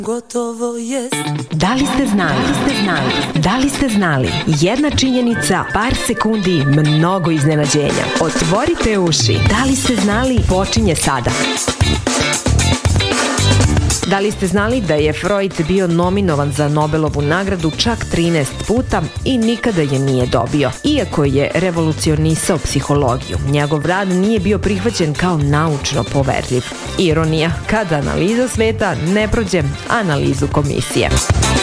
Gotovo jest. Da li ste znali? Da li ste znali? Jedna činjenica, par sekundi, mnogo iznenađenja. Otvorite uši. Da li ste znali? Počinje sada. Da li ste znali da je Freud bio nominovan za Nobelovu nagradu čak 13 puta i nikada je nije dobio? Iako je revolucionisao psihologiju, njegov rad nije bio prihvaćen kao naučno poverljiv. Ironija, kada analiza sveta ne prođe analizu komisije.